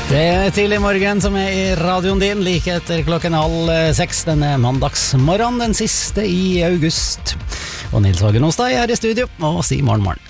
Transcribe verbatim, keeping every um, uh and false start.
Det er tidlig morgen som er i radioen din, like etter klokken halv seks denne mandagsmorgen, den siste i august. Og Nils Hagen hos deg er i studio, og si morgen morgen.